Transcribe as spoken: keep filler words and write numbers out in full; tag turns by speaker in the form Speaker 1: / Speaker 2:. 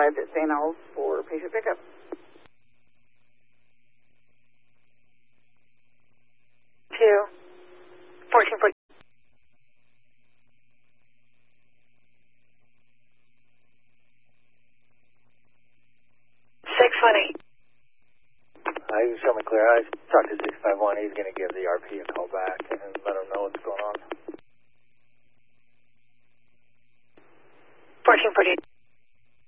Speaker 1: arrived at Saint L's for patient pickup. Two. Fourteen forty. Six one eight.
Speaker 2: Uh, you can show me clear. I talked to six five one. He's going to give the R P a call back and let him know what's going on.
Speaker 1: Fourteen forty.